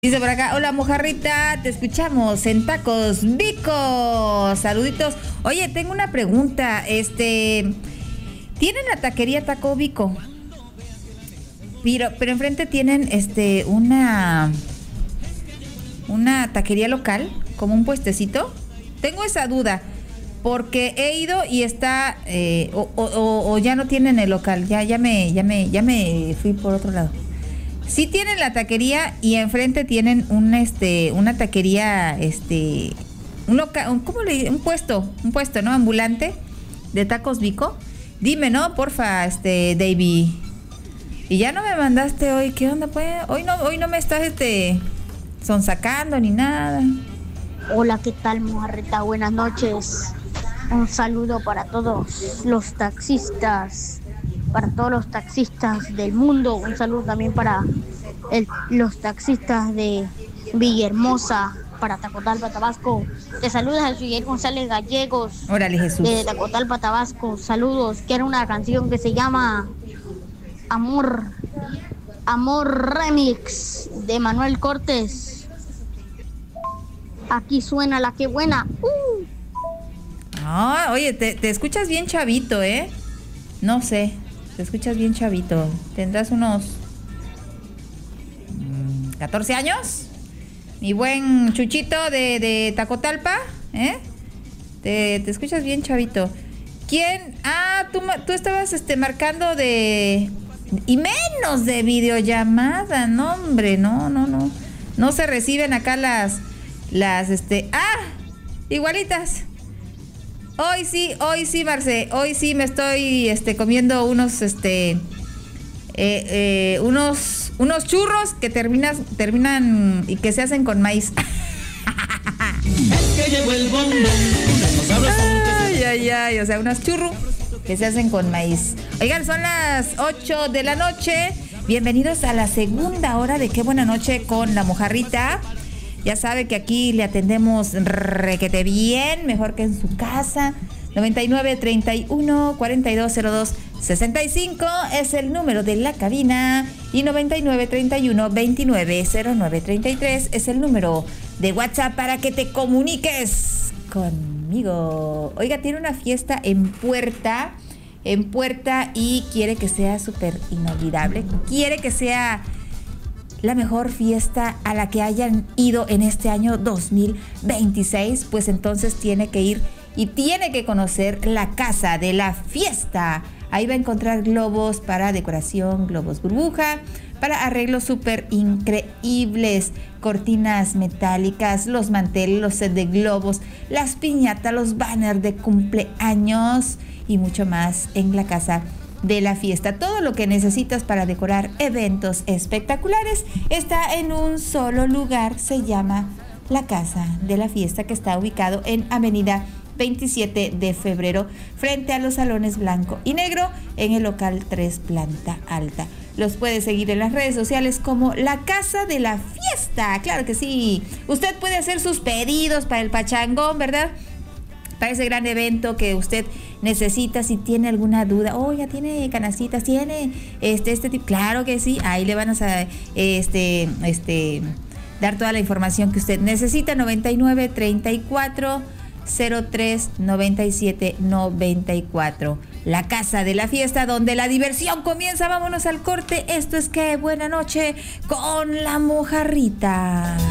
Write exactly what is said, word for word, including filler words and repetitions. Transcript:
Dice por acá, hola mojarrita, te escuchamos en Tacos Vico. Saluditos. Oye, tengo una pregunta. Este, ¿tienen la taquería Taco Vico? Pero, pero enfrente tienen este una una taquería local, como un puestecito. Tengo esa duda, porque he ido y está eh, o, o, o ya no tienen el local. Ya, ya me, ya me, ya me fui por otro lado. Sí tienen la taquería y enfrente tienen un este una taquería este un local, un, ¿cómo le un puesto, un puesto, ¿no? Ambulante de Tacos Vico. Dime, ¿no? Porfa, este Davey. Y ya no me mandaste hoy, ¿qué onda pues? Hoy no hoy no me estás este sonsacando ni nada. Hola, ¿qué tal, mojarrita? Buenas noches. Un saludo para todos los taxistas. Para todos los taxistas del mundo, un saludo también para el, los taxistas de Villahermosa, para Tacotalpa, Tabasco. Te saluda Jesús González Gallegos. Órale, Jesús. De Tacotalpa, Tabasco. Saludos. Quiero una canción que se llama Amor, Amor Remix de Manuel Cortés. Aquí suena la que buena. Uh. Ah, oye, te, te escuchas bien chavito, ¿eh? No sé. Te escuchas bien chavito. ¿Tendrás unos mmm, catorce años? Mi buen Chuchito de, de Tacotalpa, ¿eh? Te, te escuchas bien chavito. ¿Quién? Ah, tú, tú estabas este, marcando de... Y menos de videollamada, no, hombre, no, no, no. No se reciben acá las... Las, este... ¡Ah! Igualitas. Hoy sí, hoy sí, Marce, hoy sí me estoy este, comiendo unos, este, eh, eh, unos, unos churros que terminas, terminan y que se hacen con maíz. Es que llegó el bombón. Ay, ay, ay, o sea, unos churros que se hacen con maíz. Oigan, son las ocho de la noche. Bienvenidos a la segunda hora de Qué Buena Noche con la mojarrita. Ya sabe que aquí le atendemos requete bien, mejor que en su casa. noventa y nueve, treinta y uno, cuarenta y dos, cero dos, sesenta y cinco es el número de la cabina. Y noventa y nueve, treinta y uno, veintinueve, cero nueve, treinta y tres es el número de WhatsApp para que te comuniques conmigo. Oiga, tiene una fiesta en puerta, en puerta y quiere que sea súper inolvidable. Quiere que sea la mejor fiesta a la que hayan ido en este año dos mil veintiséis, pues entonces tiene que ir y tiene que conocer la Casa de la Fiesta. Ahí va a encontrar globos para decoración, globos burbuja, para arreglos súper increíbles, cortinas metálicas, los manteles, los sets de globos, las piñatas, los banners de cumpleaños y mucho más en la Casa de la Fiesta. Todo lo que necesitas para decorar eventos espectaculares está en un solo lugar. Se llama la Casa de la Fiesta, que está ubicado en Avenida veintisiete de febrero, frente a los salones blanco y negro, en el local tres, planta alta. Los puede seguir en las redes sociales como la Casa de la Fiesta. Claro que sí. Usted puede hacer sus pedidos para el pachangón, ¿verdad? Para ese gran evento que usted necesita. Si tiene alguna duda, oh, ya tiene canastitas, tiene este, este tipo, claro que sí, ahí le van a este, este, dar toda la información que usted necesita. Noventa y nueve, treinta y cuatro, cero tres, noventa y siete, noventa y cuatro. La Casa de la Fiesta, donde la diversión comienza. Vámonos al corte. Esto es Qué Buena Noche con la mojarrita.